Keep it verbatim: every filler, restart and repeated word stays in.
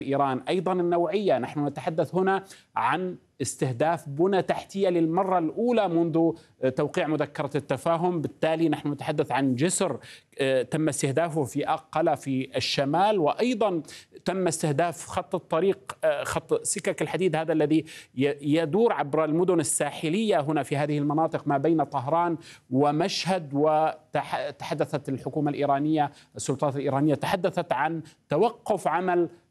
إيران أيضا النوعية. نحن نتحدث هنا عن استهداف بنى تحتية للمرة الأولى منذ توقيع مذكرة التفاهم. بالتالي نحن نتحدث عن جسر تم استهدافه في أقلة في الشمال، وأيضا تم استهداف خط الطريق، خط سكك الحديد هذا الذي يدور عبر المدن الساحلية هنا في هذه المناطق ما بين طهران ومشهد. وتحدثت الحكومة الإيرانية، السلطات الإيرانية تحدثت عن توقف عمل